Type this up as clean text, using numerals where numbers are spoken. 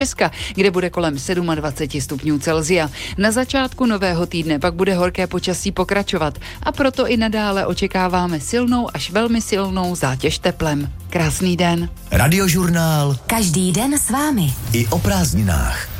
Česka, kde bude kolem 27 stupňů Celsia. Na začátku nového týdne pak bude horké počasí pokračovat a proto i nadále očekáváme silnou až velmi silnou zátěž teplem. Krásný den. Radiožurnál. Každý den s vámi. I o prázdninách.